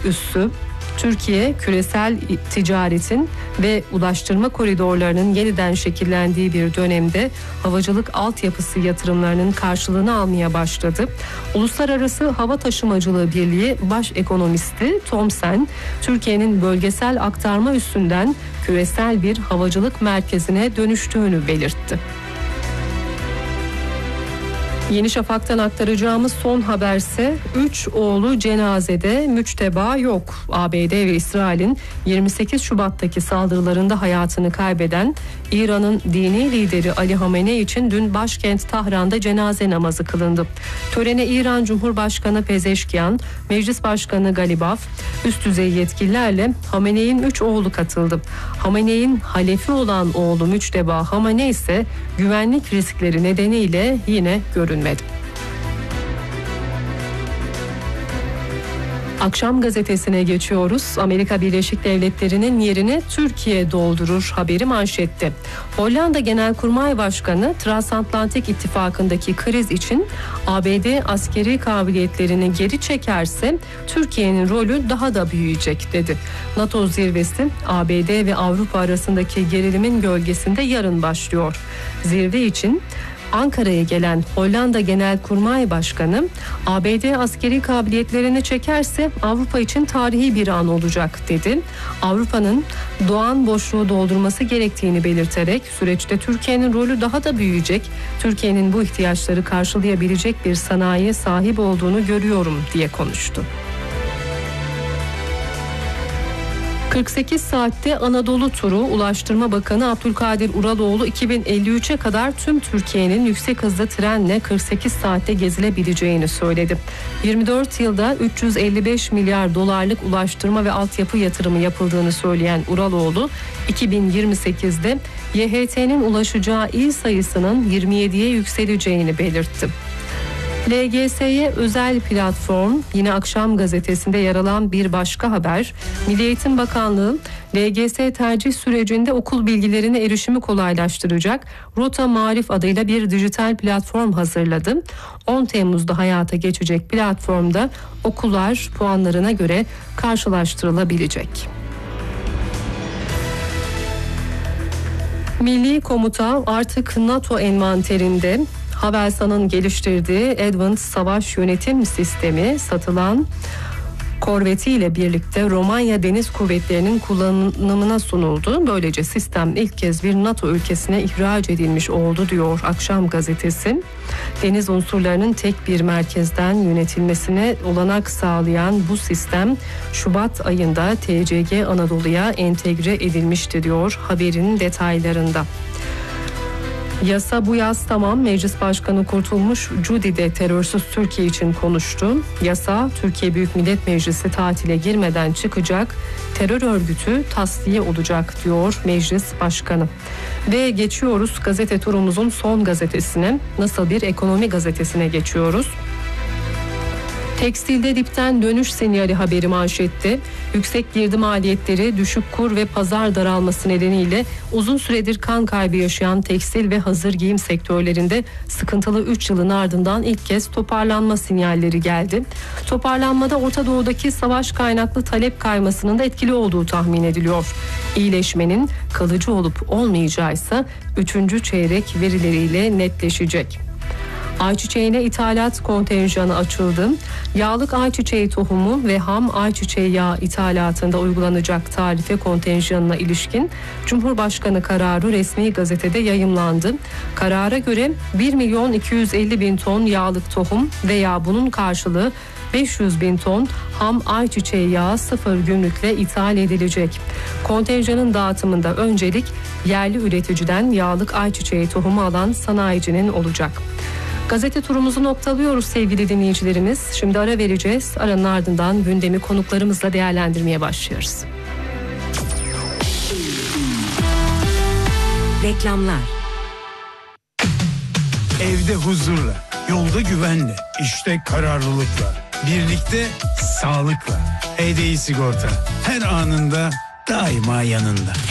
üssü Türkiye, küresel ticaretin ve ulaştırma koridorlarının yeniden şekillendiği bir dönemde havacılık altyapısı yatırımlarının karşılığını almaya başladı. Uluslararası Hava Taşımacılığı Birliği Baş Ekonomisti Tom Sen, Türkiye'nin bölgesel aktarma üssünden küresel bir havacılık merkezine dönüştüğünü belirtti. Yeni Şafak'tan aktaracağımız son haberse 3 oğlu cenazede, müçteba yok. ABD ve İsrail'in 28 Şubat'taki saldırılarında hayatını kaybeden İran'ın dini lideri Ali Hamenei için dün başkent Tahran'da cenaze namazı kılındı. Törene İran Cumhurbaşkanı Pezeşkian, Meclis Başkanı Galibaf, üst düzey yetkililerle Hamenei'nin 3 oğlu katıldı. Hamenei'nin halefi olan oğlu müçteba Hamenei ise güvenlik riskleri nedeniyle yine görünmedi. Akşam gazetesine geçiyoruz. Amerika Birleşik Devletleri'nin yerini Türkiye doldurur haberi manşette. Hollanda Genelkurmay Başkanı Transatlantik İttifakı'ndaki kriz için ABD askeri kabiliyetlerini geri çekerse Türkiye'nin rolü daha da büyüyecek dedi. NATO zirvesi ABD ve Avrupa arasındaki gerilimin gölgesinde yarın başlıyor. Zirve için Ankara'ya gelen Hollanda Genelkurmay Başkanı, ABD askeri kabiliyetlerini çekerse Avrupa için tarihi bir an olacak dedi. Avrupa'nın doğan boşluğu doldurması gerektiğini belirterek süreçte Türkiye'nin rolü daha da büyüyecek, Türkiye'nin bu ihtiyaçları karşılayabilecek bir sanayiye sahip olduğunu görüyorum diye konuştu. 48 saatte Anadolu turu Ulaştırma Bakanı Abdülkadir Uraloğlu 2053'e kadar tüm Türkiye'nin yüksek hızlı trenle 48 saatte gezilebileceğini söyledi. 24 yılda 355 milyar dolarlık ulaştırma ve altyapı yatırımı yapıldığını söyleyen Uraloğlu, 2028'de YHT'nin ulaşacağı il sayısının 27'ye yükseleceğini belirtti. LGS'ye özel platform yine Akşam gazetesinde yer alan bir başka haber. Milli Eğitim Bakanlığı LGS tercih sürecinde okul bilgilerine erişimi kolaylaştıracak Rota Marif adıyla bir dijital platform hazırladı. 10 Temmuz'da hayata geçecek platformda okullar puanlarına göre karşılaştırılabilecek. Milli Komuta artık NATO envanterinde. Havelsan'ın geliştirdiği Advanced Savaş Yönetim Sistemi satılan korvetiyle birlikte Romanya Deniz Kuvvetleri'nin kullanımına sunuldu. Böylece sistem ilk kez bir NATO ülkesine ihraç edilmiş oldu diyor Akşam gazetesi. Deniz unsurlarının tek bir merkezden yönetilmesine olanak sağlayan bu sistem Şubat ayında TCG Anadolu'ya entegre edilmişti diyor haberin detaylarında. Yasa bu yaz tamam. Meclis Başkanı Kurtulmuş Cudi de terörsüz Türkiye için konuştu. Yasa Türkiye Büyük Millet Meclisi tatile girmeden çıkacak. Terör örgütü tasfiye olacak diyor Meclis Başkanı. Ve geçiyoruz gazete turumuzun son gazetesine. Nasıl bir ekonomi gazetesine geçiyoruz. Tekstilde dipten dönüş sinyali haberi manşette. Yüksek girdi maliyetleri, düşük kur ve pazar daralması nedeniyle uzun süredir kan kaybı yaşayan tekstil ve hazır giyim sektörlerinde sıkıntılı 3 yılın ardından ilk kez toparlanma sinyalleri geldi. Toparlanmada Orta Doğu'daki savaş kaynaklı talep kaymasının da etkili olduğu tahmin ediliyor. İyileşmenin kalıcı olup olmayacağı ise 3. çeyrek verileriyle netleşecek. Ayçiçeğine ithalat kontenjanı açıldı. Yağlık ayçiçeği tohumu ve ham ayçiçeği yağı ithalatında uygulanacak tarife kontenjanına ilişkin Cumhurbaşkanı kararı resmi gazetede yayımlandı. Karara göre 1.250.000 ton yağlık tohum veya bunun karşılığı 500.000 ton ham ayçiçeği yağı 0 gümrükle ithal edilecek. Kontenjanın dağıtımında öncelik yerli üreticiden yağlık ayçiçeği tohumu alan sanayicinin olacak. Gazete turumuzu noktalıyoruz sevgili dinleyicilerimiz. Şimdi ara vereceğiz. Aranın ardından gündemi konuklarımızla değerlendirmeye başlıyoruz. Reklamlar. Evde huzurla, yolda güvenle, işte kararlılıkla, birlikte sağlıkla. HDI Sigorta her anında daima yanında.